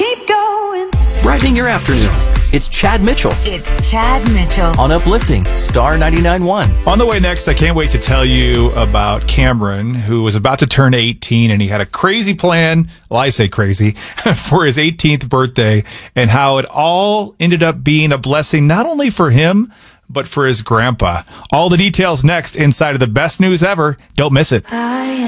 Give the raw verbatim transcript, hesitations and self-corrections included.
keep going. Brightening your afternoon. It's Chad Mitchell It's Chad Mitchell. on Uplifting Star ninety-nine point one. On the way next, I can't wait to tell you about Cameron, who was about to turn eighteen, and he had a crazy plan, well, I say crazy, for his eighteenth birthday, and how it all ended up being a blessing not only for him, but for his grandpa. All the details next inside of the best news ever. Don't miss it. I